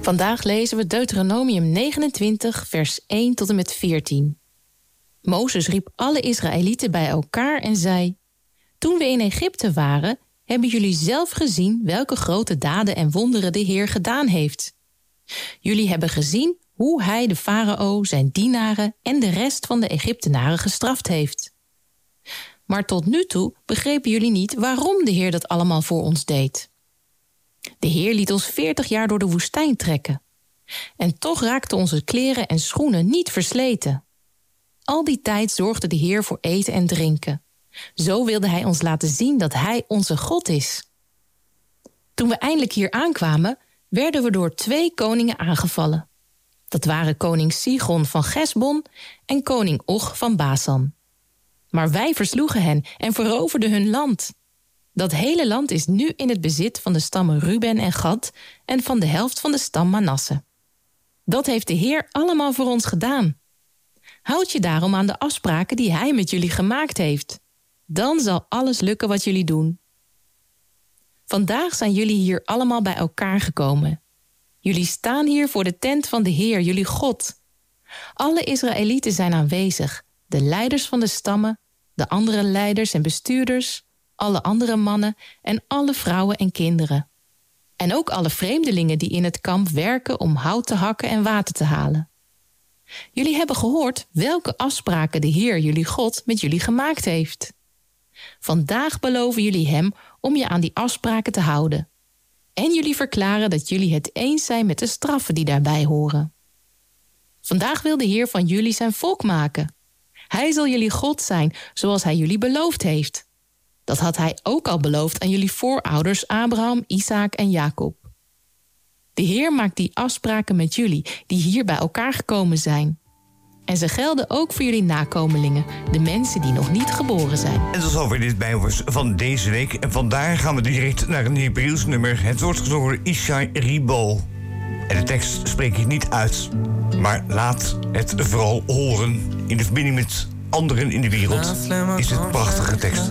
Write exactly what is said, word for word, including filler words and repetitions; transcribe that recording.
Vandaag lezen we Deuteronomium negenentwintig, vers één tot en met veertien. Mozes riep alle Israëlieten bij elkaar en zei: Toen we in Egypte waren, hebben jullie zelf gezien welke grote daden en wonderen de Heer gedaan heeft. Jullie hebben gezien hoe hij de farao, zijn dienaren en de rest van de Egyptenaren gestraft heeft. Maar tot nu toe begrepen jullie niet waarom de Heer dat allemaal voor ons deed. De Heer liet ons veertig jaar door de woestijn trekken. En toch raakten onze kleren en schoenen niet versleten. Al die tijd zorgde de Heer voor eten en drinken. Zo wilde hij ons laten zien dat hij onze God is. Toen we eindelijk hier aankwamen, werden we door twee koningen aangevallen. Dat waren koning Sigon van Gesbon en koning Og van Basan. Maar wij versloegen hen en veroverden hun land. Dat hele land is nu in het bezit van de stammen Ruben en Gad en van de helft van de stam Manasse. Dat heeft de Heer allemaal voor ons gedaan. Houd je daarom aan de afspraken die hij met jullie gemaakt heeft. Dan zal alles lukken wat jullie doen. Vandaag zijn jullie hier allemaal bij elkaar gekomen. Jullie staan hier voor de tent van de Heer, jullie God. Alle Israëlieten zijn aanwezig, de leiders van de stammen, de andere leiders en bestuurders, alle andere mannen en alle vrouwen en kinderen. En ook alle vreemdelingen die in het kamp werken om hout te hakken en water te halen. Jullie hebben gehoord welke afspraken de Heer, jullie God, met jullie gemaakt heeft. Vandaag beloven jullie hem om je aan die afspraken te houden. En jullie verklaren dat jullie het eens zijn met de straffen die daarbij horen. Vandaag wil de Heer van jullie zijn volk maken. Hij zal jullie God zijn, zoals hij jullie beloofd heeft. Dat had hij ook al beloofd aan jullie voorouders Abraham, Isaak en Jacob. De Heer maakt die afspraken met jullie, die hier bij elkaar gekomen zijn. En ze gelden ook voor jullie nakomelingen, de mensen die nog niet geboren zijn. En dat is alweer dit Bijbelvers van deze week. En vandaar gaan we direct naar een Hebreeuws nummer. Het wordt gezongen door Ishai Ribo. En de tekst spreek ik niet uit, maar laat het vooral horen. In de verbinding met anderen in de wereld is het prachtige tekst.